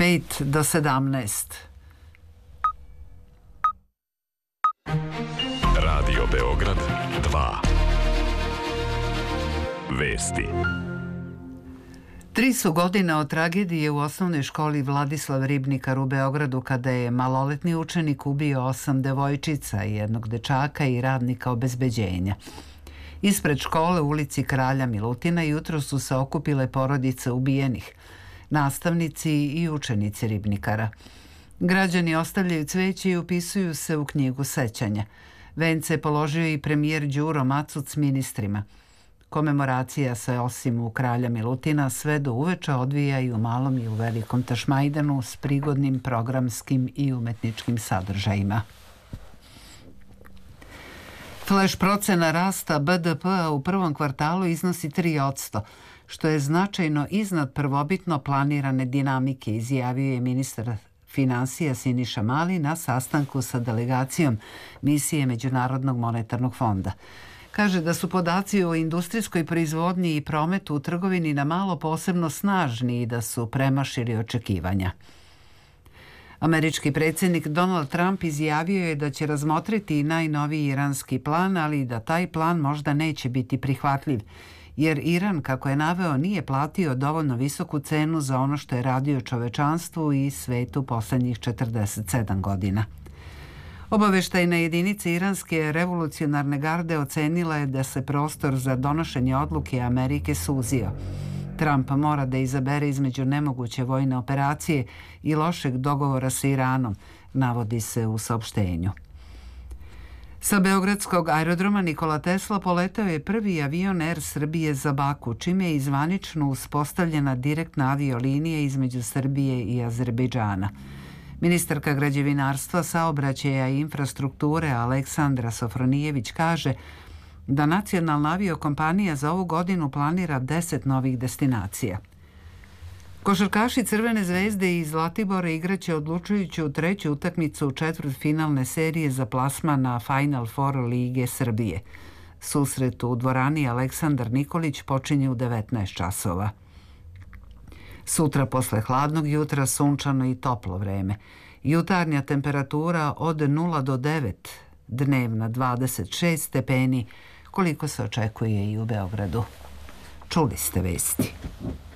5 do 17. Radio Beograd 2. Vesti. 3 su godine od tragedije u osnovnoj školi Vladislav Ribnikar u Beogradu kada je maloletni učenik ubio 8 devojčica, jednog dečaka i radnika obezbeđenja. Ispred škole u ulici Kralja Milutina jutro su se okupile porodice ubijenih, nastavnici i učenici Ribnikara. Građani ostavljaju cveće i upisuju se u knjigu sećanja. Vence je položio i premijer Đuro Macuc s ministrima. Komemoracija se osim u Kralja Milutina sve do uveče odvija i u Malom i u Velikom Tašmajdanu s prigodnim programskim i umetničkim sadržajima. Flash procena rasta BDP-a u prvom kvartalu iznosi 3%, što je značajno iznad prvobitno planirane dinamike, izjavio je ministar finansija Siniša Mali na sastanku sa delegacijom misije Međunarodnog monetarnog fonda. Kaže da su podaci o industrijskoj proizvodnji i prometu u trgovini na malo posebno snažni i da su premašili očekivanja. Američki predsjednik Donald Trump izjavio je da će razmotriti i najnoviji iranski plan, ali da taj plan možda neće biti prihvatljiv, jer Iran, kako je naveo, nije platio dovoljno visoku cenu za ono što je radio čovečanstvu i svetu poslednjih 47 godina. Obaveštajna jedinica iranske revolucionarne garde ocenila je da se prostor za donošenje odluke Amerike suzio. Trump mora da izabere između nemoguće vojne operacije i lošeg dogovora sa Iranom, navodi se u saopštenju. Sa beogradskog aerodroma Nikola Tesla poletao je prvi avion Air Srbije za Baku, čime je zvanično uspostavljena direktna aviolinija između Srbije i Azerbejdžana. Ministarka građevinarstva, saobraćaja i infrastrukture Aleksandra Sofronijević kaže da nacionalna aviokompanija za ovu godinu planira 10 novih destinacija. Košarkaši Crvene zvezde iz Zlatibora igraće odlučujuću treću utakmicu četvrtfinalne serije za plasman na Final Four Lige Srbije. Susret u dvorani Aleksandar Nikolić počinje u 19 časova. Sutra posle hladnog jutra sunčano i toplo vreme. Jutarnja temperatura od 0 do 9, dnevna 26 stepeni, koliko se očekuje i u Beogradu. Čuli ste vesti.